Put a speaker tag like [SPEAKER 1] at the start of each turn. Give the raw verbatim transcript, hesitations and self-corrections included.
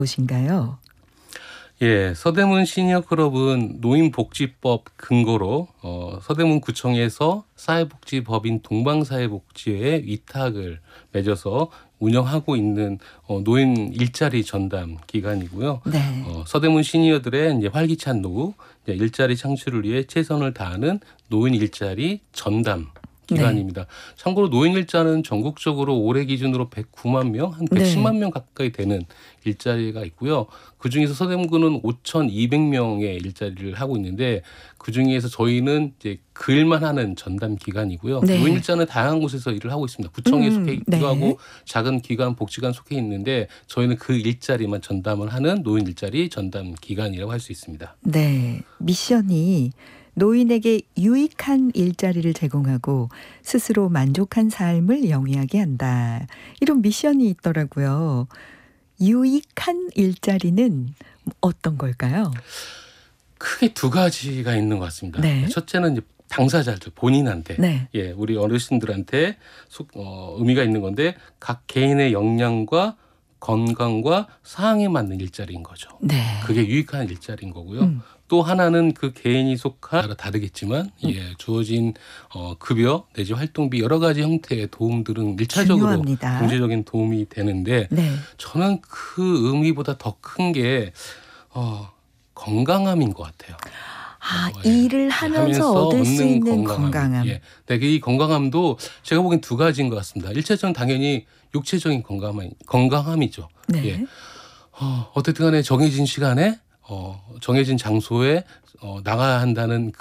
[SPEAKER 1] 무엇인가요?
[SPEAKER 2] 예, 서대문 시니어클럽은 노인복지법 근거로 어, 서대문구청에서 사회복지법인 동방사회복지회에 위탁을 맺어서 운영하고 있는 어, 노인 일자리 전담 기관이고요.
[SPEAKER 1] 네.
[SPEAKER 2] 어, 서대문 시니어들의 이제 활기찬 노후, 이제 일자리 창출을 위해 최선을 다하는 노인 일자리 전담 기관입니다. 네. 참고로 노인 일자는 전국적으로 올해 기준으로 백구만 명, 한 백십만 명 가까이 되는 일자리가 있고요. 그중에서 서대문구는 오천이백 명의 일자리를 하고 있는데 그중에서 저희는 이제 그 일만 하는 전담 기관이고요. 네. 노인 일자는 다양한 곳에서 일을 하고 있습니다. 구청에 음, 속해 있기도 네. 하고 작은 기관, 복지관 속해 있는데 저희는 그 일자리만 전담을 하는 노인 일자리 전담 기관이라고 할 수 있습니다.
[SPEAKER 1] 네, 미션이 노인에게 유익한 일자리를 제공하고 스스로 만족한 삶을 영위하게 한다. 이런 미션이 있더라고요. 유익한 일자리는 어떤 걸까요?
[SPEAKER 2] 크게 두 가지가 있는 것 같습니다.
[SPEAKER 1] 네.
[SPEAKER 2] 첫째는 이제 당사자들 본인한테,
[SPEAKER 1] 네.
[SPEAKER 2] 예, 우리 어르신들한테 속, 어, 의미가 있는 건데 각 개인의 역량과 건강과 상황에 맞는 일자리인 거죠.
[SPEAKER 1] 네.
[SPEAKER 2] 그게 유익한 일자리인 거고요. 음. 또 하나는 그 개인이 속한 다르겠지만 음. 예, 주어진 어, 급여 내지 활동비 여러 가지 형태의 도움들은 일차적으로
[SPEAKER 1] 중요합니다.
[SPEAKER 2] 경제적인 도움이 되는데 네. 저는 그 의미보다 더 큰 게 어, 건강함인 것 같아요.
[SPEAKER 1] 아, 어, 예. 일을 하면서 얻을 수 있는 건강함. 건강함.
[SPEAKER 2] 예. 네, 이 건강함도 제가 보기엔 두 가지인 것 같습니다. 일차적인 당연히 육체적인 건강함, 건강함이죠.
[SPEAKER 1] 네.
[SPEAKER 2] 예. 어, 어쨌든 간에 정해진 시간에 어, 정해진 장소에 어, 나가야 한다는